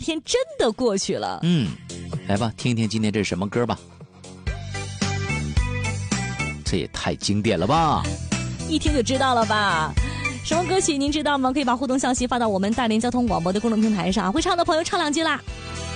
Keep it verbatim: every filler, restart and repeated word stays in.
天真的过去了。 嗯，来吧，听听今天这是什么歌吧。这也太经典了吧， 一听就知道了吧。什么歌曲您知道吗？可以把互动消息发到我们大连交通广播的公众平台上，会唱的朋友唱两句啦。